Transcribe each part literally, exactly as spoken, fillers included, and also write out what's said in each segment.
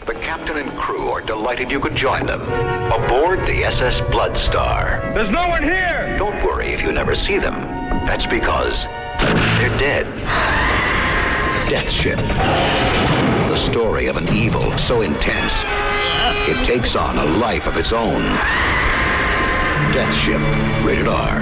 the captain and crew are delighted you could join them aboard the S S Bloodstar. There's no one here! Don't worry if you never see them. That's because they're dead. Death Ship. The story of an evil so intense, it takes on a life of its own. Death Ship. Rated R.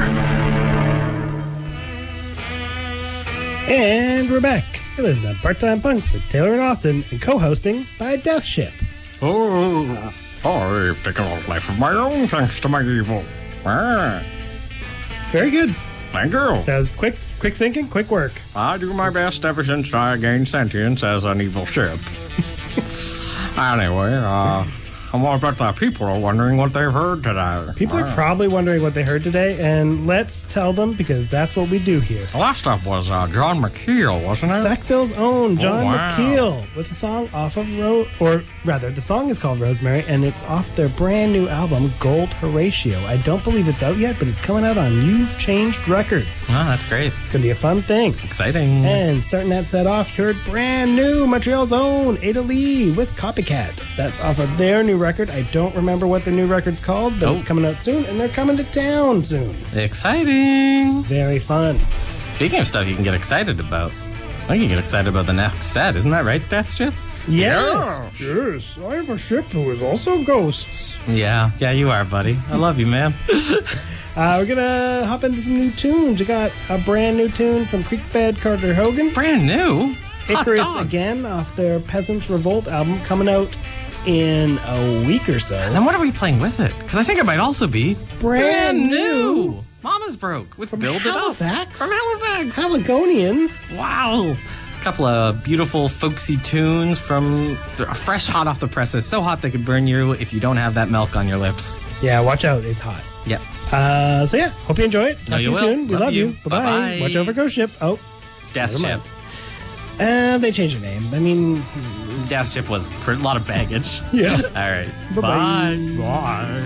And we're back. You're listening to Part-Time Punks with Taylor and Austin and co-hosting by Death Ship. Oh, I've taken a life of my own thanks to my evil. Ah, Very good. thank you. That was quick, quick thinking, quick work. I do my best ever since I gained sentience as an evil ship. Anyway, uh, I bet the people are wondering what they've heard today. People are Ah. probably wondering what they heard today, and let's tell them because that's what we do here. Last up was uh, John McKeel, wasn't it? Sackville's own John Oh, wow. McKeel with a song off of Ro, or rather, the song is called Rosemary, and it's off their brand new album Gold Horatio. I don't believe it's out yet, but it's coming out on You've Changed Records. Oh, that's great. It's gonna be a fun thing. Exciting. And starting that set off, you heard brand new Montreal's own Ada Lee with Copycat. That's off of their new record. I don't remember what their new record's called, but Oh. it's coming out soon, and they're coming to town soon. Exciting. Very fun. Speaking of stuff you can get excited about, I think you get excited about the next set. Isn't that right, Death Ship? Yes. Yes. I have a ship who is also ghosts. Yeah. Yeah, you are, buddy. I love you, man. Uh, we're gonna hop into some new tunes. We got a brand new tune from Creekbed Carter Hogan. Brand new. Hot Icarus dog. Again off their Peasants Revolt album coming out in a week or so. And then what are we playing with it? Because I think it might also be Brand new. Mama's Broke with From Build Halifax. It Up. From Halifax. Haligonians. Wow. A couple of beautiful folksy tunes from they're fresh hot off the presses. So hot they could burn you if you don't have that milk on your lips. Yeah, watch out. It's hot. Yep. Uh, so yeah, hope you enjoy it. Talk No, to you you will. soon. We Love love you. you. Bye-bye. Bye-bye. Watch over Ghost Ship. Oh, Death never mind. Ship. Uh, they changed their name. I mean, Death Ship was for a lot of baggage. yeah. All right. Bye-bye. Bye. Bye.